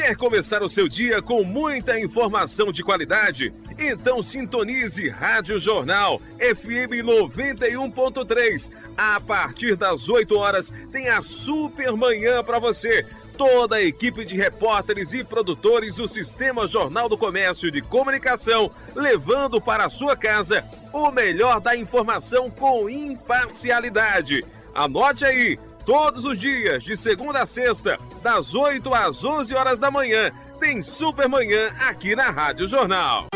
Quer começar o seu dia com muita informação de qualidade? Então sintonize Rádio Jornal FM 91.3. A partir das 8 horas tem a Super Manhã para você. Toda a equipe de repórteres e produtores do Sistema Jornal do Comércio de Comunicação, levando para a sua casa o melhor da informação com imparcialidade. Anote aí, todos os dias, de segunda a sexta, das 8 às 11 horas da manhã, tem Super Manhã aqui na Rádio Jornal.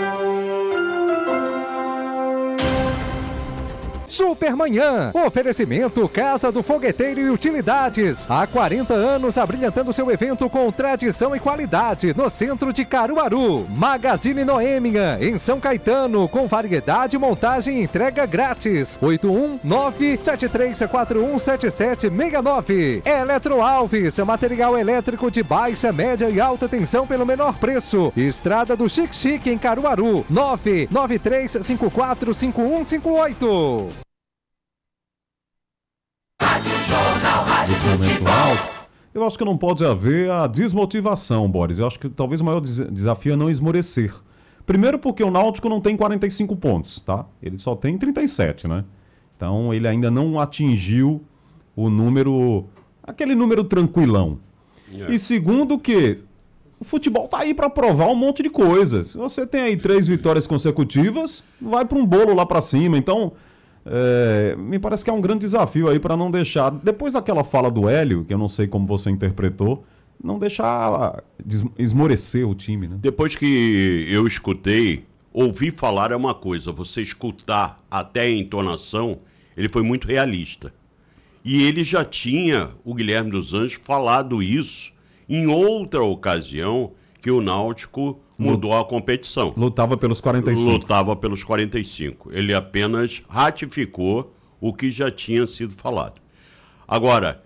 Supermanhã, oferecimento Casa do Fogueteiro e Utilidades. Há 40 anos abrilhantando seu evento com tradição e qualidade no centro de Caruaru. Magazine Noêmia, em São Caetano, com variedade, montagem e entrega grátis. 819-7341-7769. Eletroalves, material elétrico de baixa, média e alta tensão pelo menor preço. Estrada do Chique em Caruaru. 993545158. Nesse momento alto, eu acho que não pode haver a desmotivação, Boris. Eu acho que talvez o maior desafio é não esmorecer. Primeiro porque o Náutico não tem 45 pontos, tá? Ele só tem 37, né? Então ele ainda não atingiu o número, aquele número tranquilão. E segundo que o futebol tá aí para provar um monte de coisas. Se você tem aí 3 vitórias consecutivas, vai para um bolo lá para cima. Então me parece que é um grande desafio aí para não deixar, depois daquela fala do Hélio, que eu não sei como você interpretou, não deixar esmorecer o time, né? Depois que eu escutei, ouvir falar é uma coisa, você escutar até a entonação, ele foi muito realista. E ele já tinha, o Guilherme dos Anjos, falado isso em outra ocasião que o Náutico mudou a competição. Lutava pelos 45. Lutava pelos 45. Ele apenas ratificou o que já tinha sido falado. Agora,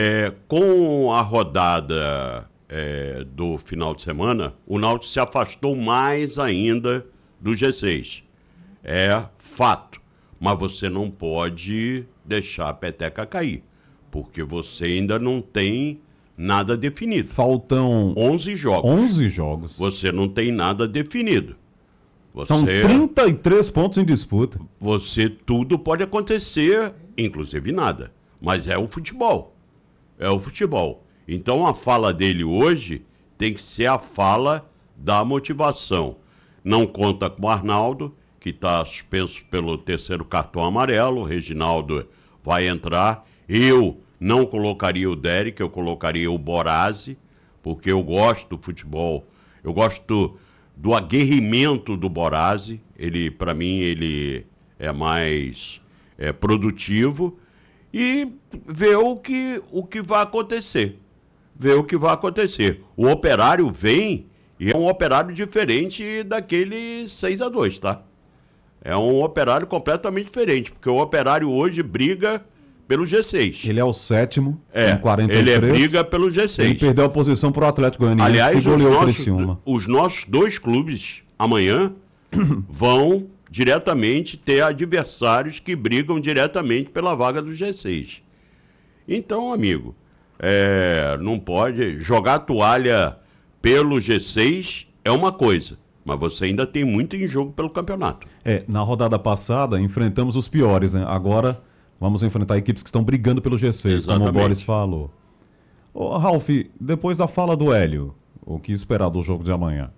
com a rodada do final de semana, o Náutico se afastou mais ainda do G6. É fato. Mas você não pode deixar a peteca cair, porque você ainda não tem nada definido. Faltam 11 jogos. 11 jogos. Você não tem nada definido. São 33 pontos em disputa. Tudo pode acontecer, inclusive nada. Mas é o futebol. É o futebol. Então a fala dele hoje tem que ser a fala da motivação. Não conta com o Arnaldo, que está suspenso pelo 3º cartão amarelo. O Reginaldo vai entrar. Eu não colocaria o Derek, eu colocaria o Borazzi, porque eu gosto do futebol, eu gosto do aguerrimento do Borazzi. Ele, para mim, ele é mais produtivo, e ver o que vai acontecer. Ver o que vai acontecer. O Operário vem e é um Operário diferente daquele 6-2, tá? É um Operário completamente diferente, porque o Operário hoje briga pelo G6. Ele é o 7º, com 43. Ele briga pelo G6. Ele perdeu a posição para o Atlético Goianiense, aliás, que goleou o Criciúma. Os nossos 2 clubes, amanhã, vão diretamente ter adversários que brigam diretamente pela vaga do G6. Então, amigo, não pode jogar a toalha pelo G6, é uma coisa, mas você ainda tem muito em jogo pelo campeonato. Na rodada passada, enfrentamos os piores, né? Agora vamos enfrentar equipes que estão brigando pelo G6, exatamente, como o Boris falou. Ô, Ralf, depois da fala do Hélio, o que esperar do jogo de amanhã?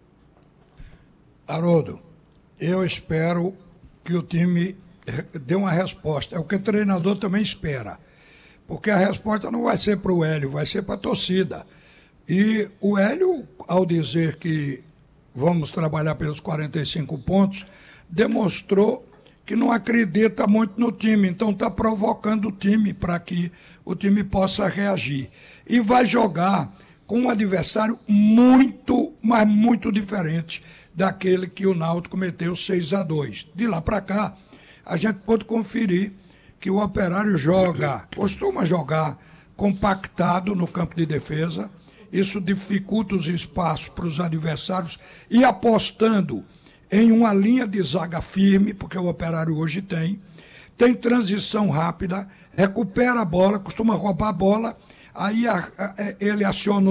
Haroldo, eu espero que o time dê uma resposta. É o que o treinador também espera. Porque a resposta não vai ser para o Hélio, vai ser para a torcida. E o Hélio, ao dizer que vamos trabalhar pelos 45 pontos, demonstrou que não acredita muito no time, então está provocando o time para que o time possa reagir. E vai jogar com um adversário muito, mas muito diferente daquele que o Náutico meteu 6-2. De lá para cá, a gente pode conferir que o Operário costuma jogar compactado no campo de defesa. Isso dificulta os espaços para os adversários e apostando em uma linha de zaga firme, porque o Operário hoje tem transição rápida, recupera a bola, costuma roubar a bola, aí ele aciona